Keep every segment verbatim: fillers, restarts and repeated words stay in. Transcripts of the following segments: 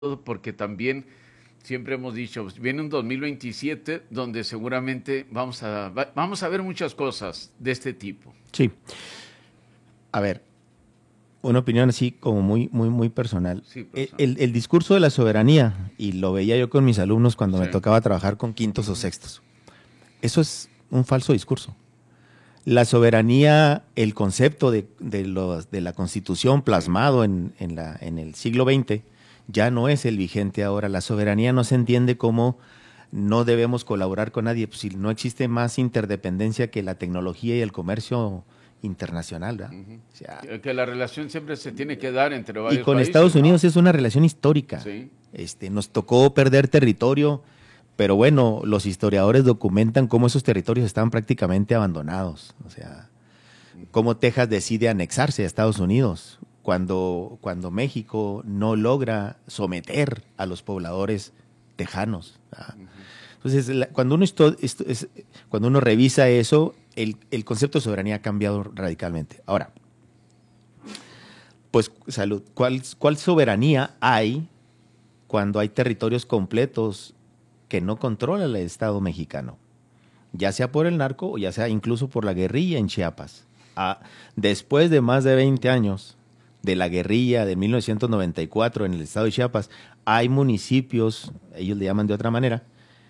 porque también siempre hemos dicho, pues, viene un dos mil veintisiete donde seguramente vamos a, va- vamos a ver muchas cosas de este tipo. Sí. A ver, una opinión así como muy, muy, muy personal. Sí, El, profesor. el- el discurso de la soberanía, y lo veía yo con mis alumnos cuando me Sí. tocaba trabajar con quintos o sextos, eso es un falso discurso. La soberanía, el concepto de, de, los, de la Constitución plasmado en, en, la, en el siglo veinte, ya no es el vigente ahora. La soberanía no se entiende como no debemos colaborar con nadie. Pues, si no existe más interdependencia que la tecnología y el comercio internacional, ¿verdad? Ujú. O sea, Que, que la relación siempre se tiene que dar entre y varios con países, Estados ¿no? Unidos es una relación histórica. Sí. Este, nos tocó perder territorio, pero bueno, los historiadores documentan cómo esos territorios estaban prácticamente abandonados. O sea, cómo Texas decide anexarse a Estados Unidos cuando, cuando México no logra someter a los pobladores tejanos. ¿Verdad? Entonces, la, cuando, uno esto, esto es, cuando uno revisa eso, el, el concepto de soberanía ha cambiado radicalmente. Ahora, pues salud, ¿cuál, cuál soberanía hay cuando hay territorios completos que no controla el Estado mexicano? Ya sea por el narco o ya sea incluso por la guerrilla en Chiapas. Ah, después de más de veinte años de la guerrilla de mil novecientos noventa y cuatro en el estado de Chiapas, hay municipios, ellos le llaman de otra manera,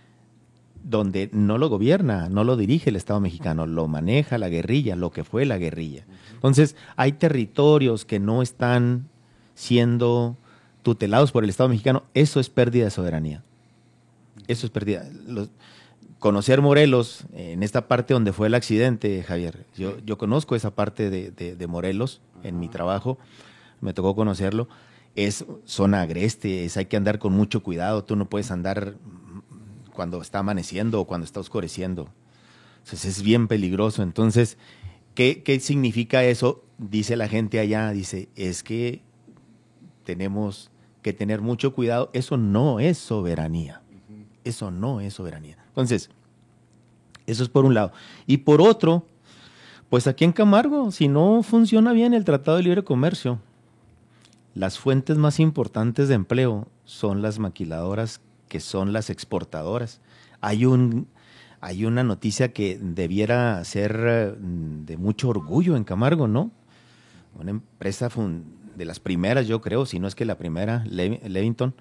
donde no lo gobierna, no lo dirige el Estado mexicano, lo maneja la guerrilla, lo que fue la guerrilla. Entonces, hay territorios que no están siendo tutelados por el Estado mexicano. Eso es pérdida de soberanía. Eso es pérdida. Los, conocer Morelos, en esta parte donde fue el accidente, Javier, yo, yo conozco esa parte de, de, de Morelos en mi trabajo, me tocó conocerlo, es zona agreste, es, hay que andar con mucho cuidado, tú no puedes andar cuando está amaneciendo o cuando está oscureciendo. Entonces es bien peligroso. Entonces, ¿qué, qué significa eso? Dice la gente allá, dice, es que tenemos que tener mucho cuidado. Eso no es soberanía. Eso no es soberanía. Entonces, eso es por un lado. Y por otro, pues aquí en Camargo, si no funciona bien el Tratado de Libre Comercio, las fuentes más importantes de empleo son las maquiladoras, que son las exportadoras. Hay un, hay una noticia que debiera ser eh, de mucho orgullo en Camargo, ¿no? Una empresa fun- de las primeras, yo creo, si no es que la primera, Le- Levington,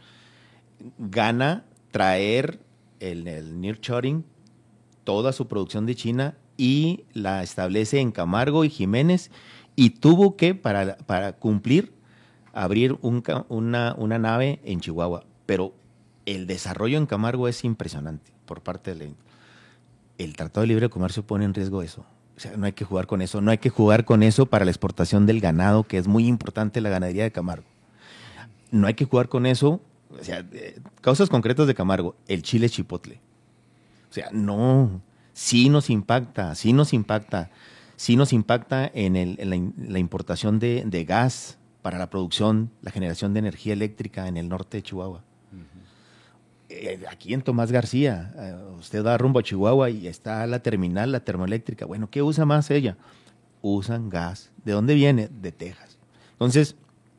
gana traer el, el nearshoring, toda su producción de China, y la establece en Camargo y Jiménez, y tuvo que, para, para cumplir, abrir un, una, una nave en Chihuahua. Pero el desarrollo en Camargo es impresionante por parte del... El Tratado de Libre Comercio pone en riesgo eso. O sea, no hay que jugar con eso. No hay que jugar con eso para la exportación del ganado, que es muy importante la ganadería de Camargo. No hay que jugar con eso. O sea, eh, causas concretas de Camargo. El chile chipotle. O sea, no. Sí nos impacta, sí nos impacta. Sí nos impacta en, el, en la, la importación de, de gas para la producción, la generación de energía eléctrica en el norte de Chihuahua. Eh, aquí en Tomás García, eh, usted va rumbo a Chihuahua y está la terminal, la termoeléctrica. Bueno, ¿qué usa más ella? Usan gas. ¿De dónde viene? De Texas. Entonces,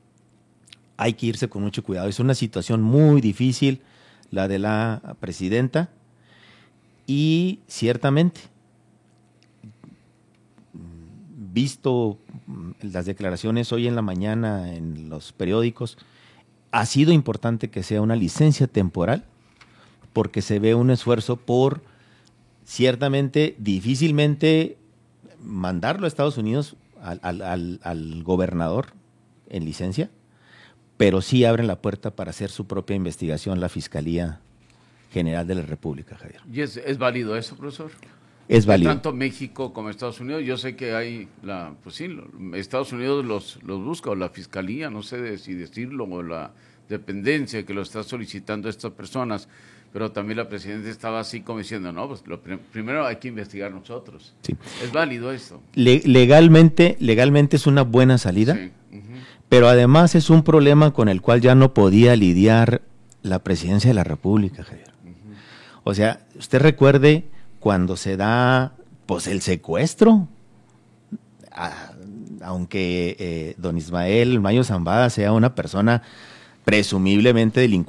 hay que irse con mucho cuidado. Es una situación muy difícil la de la presidenta y ciertamente, visto las declaraciones hoy en la mañana en los periódicos, ha sido importante que sea una licencia temporal porque se ve un esfuerzo por, ciertamente, difícilmente mandarlo a Estados Unidos al, al, al, al gobernador en licencia, pero sí abren la puerta para hacer su propia investigación la Fiscalía General de la República, Javier. ¿Y es, es válido eso, profesor? Es válido. Tanto México como Estados Unidos, yo sé que hay la, pues sí, Estados Unidos los, los busca, o la Fiscalía, no sé de, si decirlo, o la dependencia que lo está solicitando a estas personas, pero también la presidenta estaba así como diciendo, no, pues lo prim primero hay que investigar nosotros. Sí. ¿Es válido esto? Le legalmente, legalmente es una buena salida, sí. uh-huh. Pero además es un problema con el cual ya no podía lidiar la presidencia de la República, Javier. Uh-huh. O sea, usted recuerde cuando se da pues el secuestro, a, aunque eh, don Ismael Mayo Zambada sea una persona presumiblemente delincuentes